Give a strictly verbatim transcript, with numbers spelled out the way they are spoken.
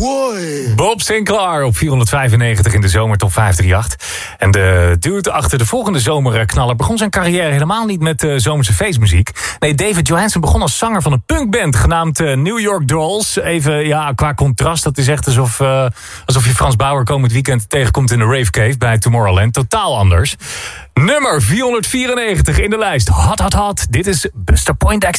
Boy. Bob Sinclair op vierhonderdvijfennegentig in de zomertop vijfhonderdachtendertig. En de dude achter de volgende zomerknaller begon zijn carrière helemaal niet met uh, zomerse feestmuziek. Nee, David Johansen begon als zanger van een punkband genaamd uh, New York Dolls. Even, ja, qua contrast, dat is echt alsof, uh, alsof je Frans Bauer komend weekend tegenkomt in de Rave Cave bij Tomorrowland. Totaal anders. Nummer vierhonderdvierennegentig in de lijst. Hot, hot, hot. Dit is Buster Poindexter.